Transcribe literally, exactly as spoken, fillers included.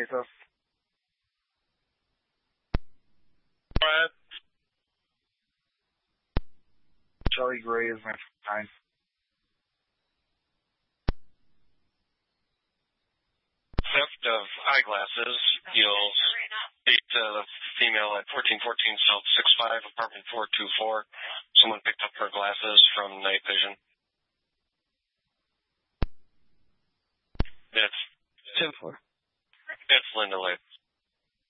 basis. What? Shelly Gray is my time. Theft of eyeglasses. You'll speak to the female at fourteen fourteen South six five, apartment four two four. Someone picked up her glasses from night vision. It's ten four. It's Linda Lake.